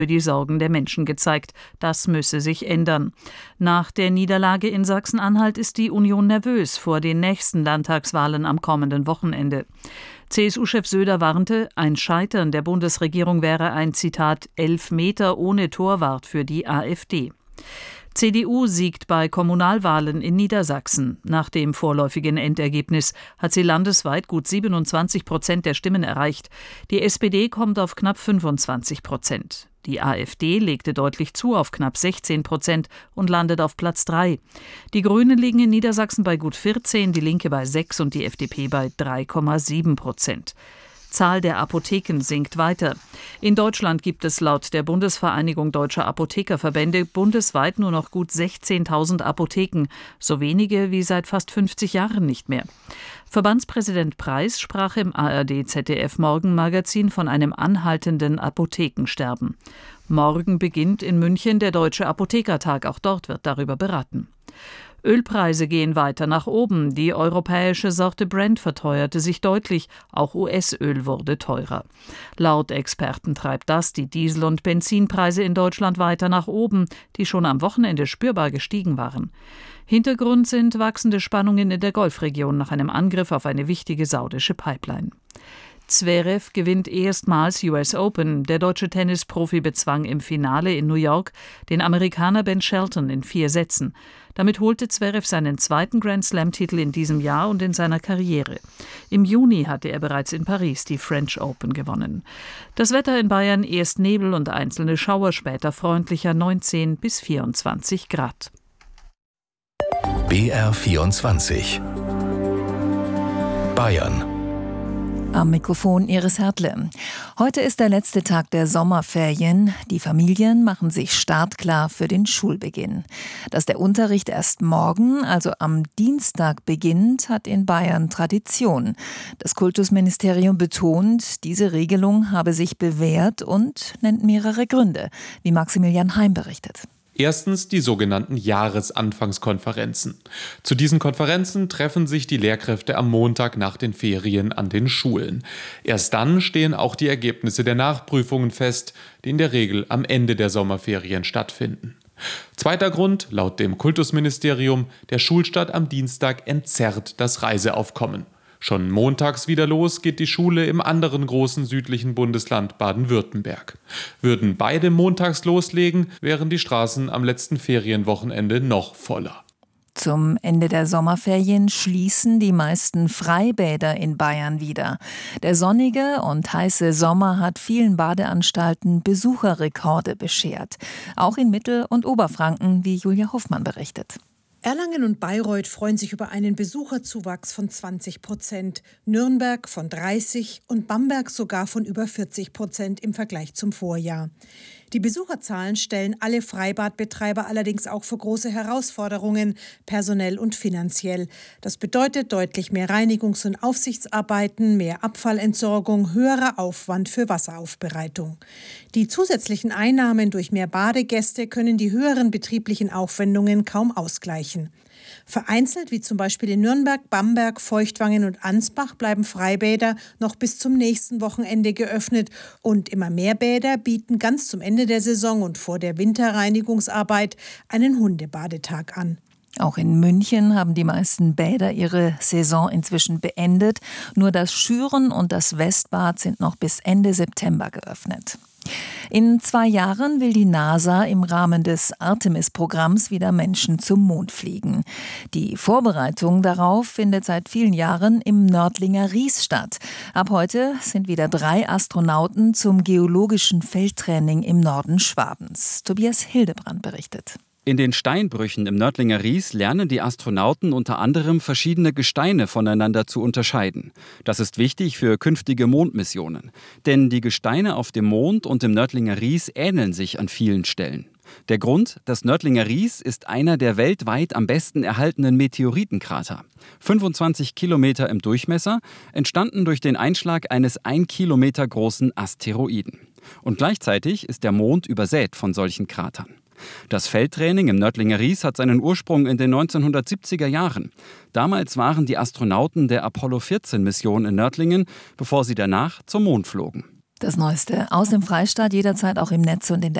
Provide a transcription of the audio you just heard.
die Sorgen der Menschen gezeigt. Das müsse sich ändern. Nach der Niederlage in Sachsen-Anhalt ist die Union nervös vor den nächsten Landtagswahlen am kommenden Wochenende. CSU-Chef Söder warnte, ein Scheitern der Bundesregierung wäre ein, Zitat, Elfmeter ohne Torwart für die AfD. CDU siegt bei Kommunalwahlen in Niedersachsen. Nach dem vorläufigen Endergebnis hat sie landesweit gut 27% der Stimmen erreicht. Die SPD kommt auf knapp 25%. Die AfD legte deutlich zu auf knapp 16% und landet auf Platz 3. Die Grünen liegen in Niedersachsen bei gut 14%, die Linke bei 6% und die FDP bei 3,7%. Zahl der Apotheken sinkt weiter. In Deutschland gibt es laut der Bundesvereinigung Deutscher Apothekerverbände bundesweit nur noch gut 16.000 Apotheken, so wenige wie seit fast 50 Jahren nicht mehr. Verbandspräsident Preis sprach im ARD-ZDF-Morgenmagazin von einem anhaltenden Apothekensterben. Morgen beginnt in München der Deutsche Apothekertag, auch dort wird darüber beraten. Ölpreise gehen weiter nach oben. Die europäische Sorte Brent verteuerte sich deutlich. Auch US-Öl wurde teurer. Laut Experten treibt das die Diesel- und Benzinpreise in Deutschland weiter nach oben, die schon am Wochenende spürbar gestiegen waren. Hintergrund sind wachsende Spannungen in der Golfregion nach einem Angriff auf eine wichtige saudische Pipeline. Zverev gewinnt erstmals US Open. Der deutsche Tennisprofi bezwang im Finale in New York den Amerikaner Ben Shelton in 4 Sätzen. Damit holte Zverev seinen zweiten Grand-Slam-Titel in diesem Jahr und in seiner Karriere. Im Juni hatte er bereits in Paris die French Open gewonnen. Das Wetter in Bayern: erst Nebel und einzelne Schauer, später freundlicher 19 bis 24 Grad. BR24 Bayern. Am Mikrofon Iris Hertle. Heute ist der letzte Tag der Sommerferien. Die Familien machen sich startklar für den Schulbeginn. Dass der Unterricht erst morgen, also am Dienstag, beginnt, hat in Bayern Tradition. Das Kultusministerium betont, diese Regelung habe sich bewährt und nennt mehrere Gründe, wie Maximilian Heim berichtet. Erstens die sogenannten Jahresanfangskonferenzen. Zu diesen Konferenzen treffen sich die Lehrkräfte am Montag nach den Ferien an den Schulen. Erst dann stehen auch die Ergebnisse der Nachprüfungen fest, die in der Regel am Ende der Sommerferien stattfinden. Zweiter Grund, laut dem Kultusministerium: der Schulstart am Dienstag entzerrt das Reiseaufkommen. Schon montags wieder los geht die Schule im anderen großen südlichen Bundesland Baden-Württemberg. Würden beide montags loslegen, wären die Straßen am letzten Ferienwochenende noch voller. Zum Ende der Sommerferien schließen die meisten Freibäder in Bayern wieder. Der sonnige und heiße Sommer hat vielen Badeanstalten Besucherrekorde beschert. Auch in Mittel- und Oberfranken, wie Julia Hoffmann berichtet. Erlangen und Bayreuth freuen sich über einen Besucherzuwachs von 20%, Nürnberg von 30% und Bamberg sogar von über 40% im Vergleich zum Vorjahr. Die Besucherzahlen stellen alle Freibadbetreiber allerdings auch vor große Herausforderungen, personell und finanziell. Das bedeutet deutlich mehr Reinigungs- und Aufsichtsarbeiten, mehr Abfallentsorgung, höherer Aufwand für Wasseraufbereitung. Die zusätzlichen Einnahmen durch mehr Badegäste können die höheren betrieblichen Aufwendungen kaum ausgleichen. Vereinzelt, wie zum Beispiel in Nürnberg, Bamberg, Feuchtwangen und Ansbach, bleiben Freibäder noch bis zum nächsten Wochenende geöffnet und immer mehr Bäder bieten ganz zum Ende der Saison und vor der Winterreinigungsarbeit einen Hundebadetag an. Auch in München haben die meisten Bäder ihre Saison inzwischen beendet. Nur das Schüren und das Westbad sind noch bis Ende September geöffnet. In 2 Jahren will die NASA im Rahmen des Artemis-Programms wieder Menschen zum Mond fliegen. Die Vorbereitung darauf findet seit vielen Jahren im Nördlinger Ries statt. Ab heute sind wieder 3 Astronauten zum geologischen Feldtraining im Norden Schwabens. Tobias Hildebrand berichtet. In den Steinbrüchen im Nördlinger Ries lernen die Astronauten unter anderem verschiedene Gesteine voneinander zu unterscheiden. Das ist wichtig für künftige Mondmissionen. Denn die Gesteine auf dem Mond und im Nördlinger Ries ähneln sich an vielen Stellen. Der Grund: das Nördlinger Ries ist einer der weltweit am besten erhaltenen Meteoritenkrater. 25 Kilometer im Durchmesser, entstanden durch den Einschlag eines 1 Kilometer großen Asteroiden. Und gleichzeitig ist der Mond übersät von solchen Kratern. Das Feldtraining im Nördlinger Ries hat seinen Ursprung in den 1970er Jahren. Damals waren die Astronauten der Apollo-14-Mission in Nördlingen, bevor sie danach zum Mond flogen. Das Neueste aus dem Freistaat jederzeit auch im Netz und in der